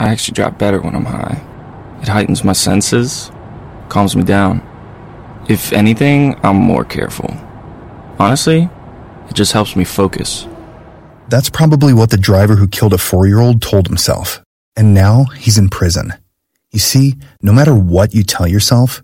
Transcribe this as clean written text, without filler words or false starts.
I actually drive better when I'm high. It heightens my senses, calms me down. If anything, I'm more careful. Honestly, it just helps me focus. That's probably what the driver who killed a 4-year-old told himself. And now he's in prison. You see, no matter what you tell yourself,